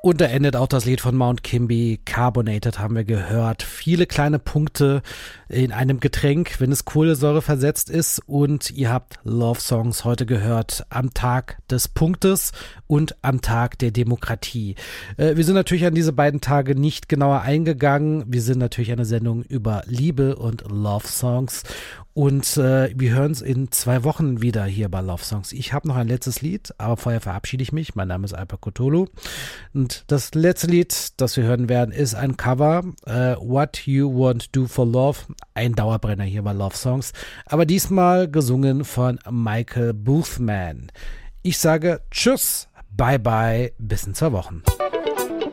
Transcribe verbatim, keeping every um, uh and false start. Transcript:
Und da endet auch das Lied von Mount Kimbie, Carbonated haben wir gehört. Viele kleine Punkte in einem Getränk, wenn es Kohlensäure versetzt ist. Und ihr habt Love Songs heute gehört am Tag des Punktes und am Tag der Demokratie. Äh, wir sind natürlich an diese beiden Tage nicht genauer eingegangen. Wir sind natürlich eine Sendung über Liebe und Love Songs. Und äh, wir hören uns in zwei Wochen wieder hier bei Love Songs. Ich habe noch ein letztes Lied, aber vorher verabschiede ich mich. Mein Name ist Alper Cthulhu. Und das letzte Lied, das wir hören werden, ist ein Cover. Uh, What You Want Do For Love. Ein Dauerbrenner hier bei Love Songs. Aber diesmal gesungen von Michael Boothman. Ich sage Tschüss, bye bye, bis in zwei Wochen.